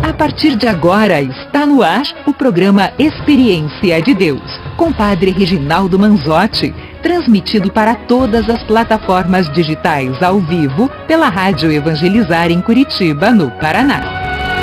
A partir de agora está no ar o programa Experiência de Deus, com Padre Reginaldo Manzotti, transmitido para todas as plataformas digitais ao vivo pela Rádio Evangelizar em Curitiba, no Paraná.